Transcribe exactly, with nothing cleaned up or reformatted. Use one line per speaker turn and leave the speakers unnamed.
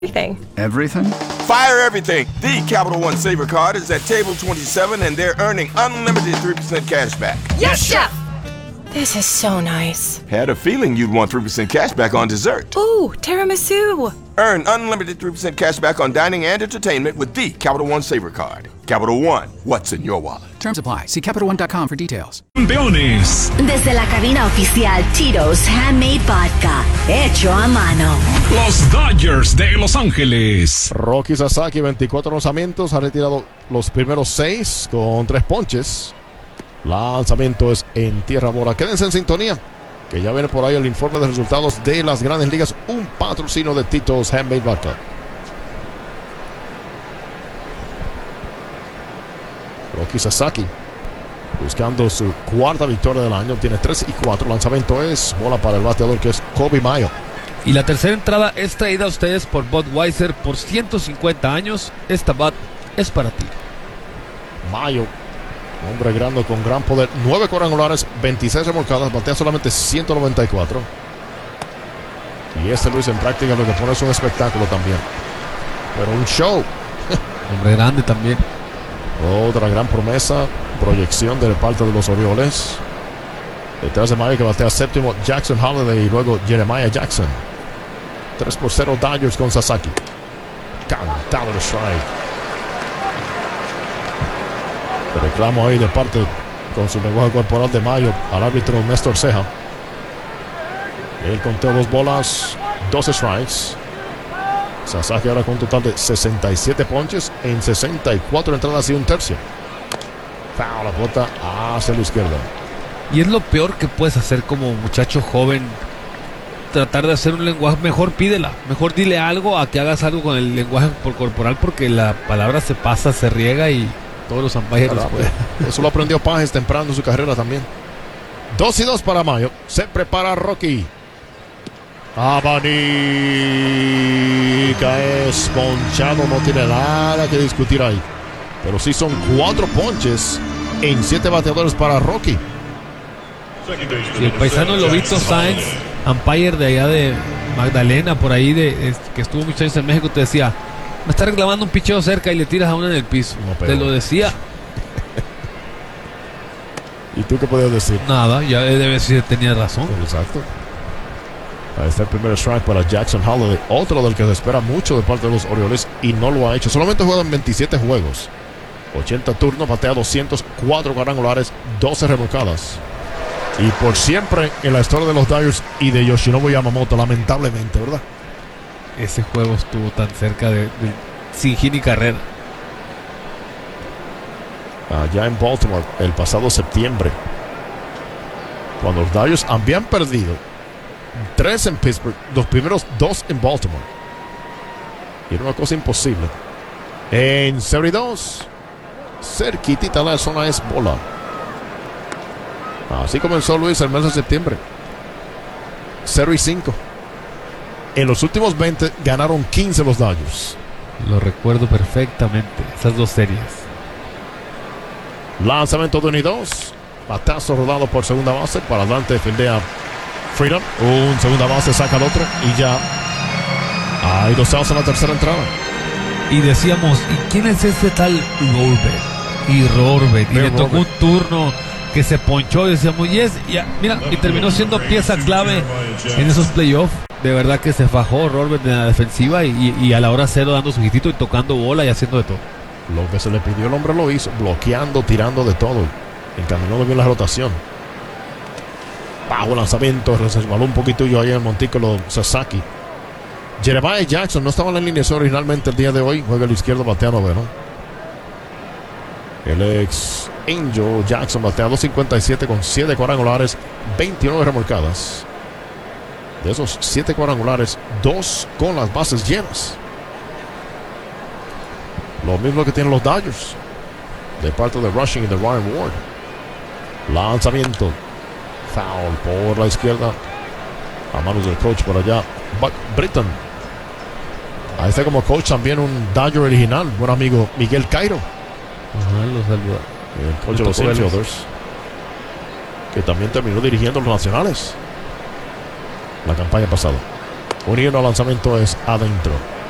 Everything.
Everything?
Fire everything. The Capital One Saver card is at table twenty-seven and they're earning unlimited three percent cash back.
Yes, Chef! This is so nice.
Had a feeling you'd want three percent cash back on dessert.
Ooh, tiramisu.
Earn unlimited three percent cash back on dining and entertainment with the Capital One Saver card. Capital One, what's in your wallet?
Terms apply. See Capital One dot com for details.
Campeones.
Desde la cabina oficial Tito's Handmade Vodka, hecho a mano.
Los Dodgers de Los Ángeles.
Rocky Sasaki, veinticuatro lanzamientos, ha retirado los primeros seis con tres ponches. Lanzamiento es en tierra mora. Quédense en sintonía, que ya viene por ahí el informe de resultados de las Grandes Ligas, un patrocinio de Tito's Handmade Vodka. Rocky Sasaki buscando su cuarta victoria del año, tiene tres y cuatro. Lanzamiento es bola para el bateador, que es Kobe Mayo.
Y la tercera entrada es traída a ustedes por Budweiser por ciento cincuenta años. Esta Bud es para ti.
Mayo, hombre grande con gran poder, nueve cuadrangulares, veintiséis remolcadas, batea solamente ciento noventa y cuatro. Y este Luis en práctica lo que pone es un espectáculo también, pero un show.
Hombre grande también.
Otra gran promesa, proyección de parte de los Orioles. Detrás de Mayo, que batea séptimo, Jackson Holliday y luego Jeremiah Jackson. tres por cero Dodgers con Sasaki. Cantado el strike. Reclamo ahí de parte con su lenguaje corporal de Mayo al árbitro Néstor Ceja. El conteo dos bolas, doce strikes. Sasaki ahora con un total de sesenta y siete ponches en sesenta y cuatro entradas y un tercio. Foul, la bota hacia la izquierda.
Y es lo peor que puedes hacer como muchacho joven. Tratar de hacer un lenguaje. Mejor pídela. Mejor dile algo a que hagas algo con el lenguaje corporal, porque la palabra se pasa, se riega y todos los umpires los pueden.
Eso lo aprendió Pajes temprano en su carrera también. dos y dos para Mayo. Se prepara Rocky. Abanica es ponchado, no tiene nada que discutir ahí. Pero sí son cuatro ponches en siete bateadores para Rocky.
Y el paisano Lobito Sáenz, umpire de allá de Magdalena, por ahí, de, es, que estuvo muchos años en México, te decía: me está reclamando un picheo cerca y le tiras a una en el piso. No, te lo decía.
¿Y tú qué podías decir?
Nada, ya debe decir, tenía razón.
Exacto. Ahí está el primer strike para Jackson Holliday, otro del que se espera mucho de parte de los Orioles y no lo ha hecho. Solamente juega en veintisiete juegos, ochenta turnos, batea doscientos cuatro cuadrangulares, doce remolcadas. Y por siempre en la historia de los Dodgers y de Yoshinobu Yamamoto, lamentablemente, ¿verdad?
Ese juego estuvo tan cerca de, de sin hit ni carrera.
Allá en Baltimore, el pasado septiembre, cuando los Dodgers habían perdido tres en Pittsburgh, los primeros dos en Baltimore. Y era una cosa imposible. En cero y dos, cerquitita la zona es bola. Así comenzó Luis el mes de septiembre. cero y cinco. En los últimos veinte ganaron quince los Dodgers.
Lo recuerdo perfectamente, esas dos series.
Lanzamiento de uno y dos. Batazo rodado por segunda base. Para adelante fildea Freedom. Un segunda base, saca el otro. Y ya hay dos outs en la tercera entrada.
Y decíamos: ¿y quién es ese tal Rorbet? Y Rorbet. Y le tocó un turno que se ponchó. Y decíamos: y es, ya, mira, y terminó siendo pieza clave en esos playoffs. De verdad que se fajó Rorbet en la defensiva. Y, y a la hora cero dando su hitito y tocando bola y haciendo de todo.
Lo que se le pidió el hombre lo hizo. Bloqueando, tirando de todo. Encaminando bien la rotación. Bajo lanzamiento, resbaló un poquito yo ahí en el montículo Sasaki. Jeremiah Jackson no estaba en la alineación originalmente el día de hoy. Juega el izquierdo, batea noveno. El ex Angel Jackson batea dos cincuenta y siete con siete cuadrangulares, veintinueve remolcadas. De esos siete cuadrangulares, dos con las bases llenas. Lo mismo que tienen los Dodgers, de parte de Rushing y de Ryan Ward. Lanzamiento. Foul por la izquierda, a manos del coach por allá, Buck Britton. Ahí está como coach también un Dodger original, buen amigo Miguel Cairo.
Ajá, los saluda.
El coach de los infielders, que también terminó dirigiendo los nacionales la campaña pasada. Un lanzamiento es adentro.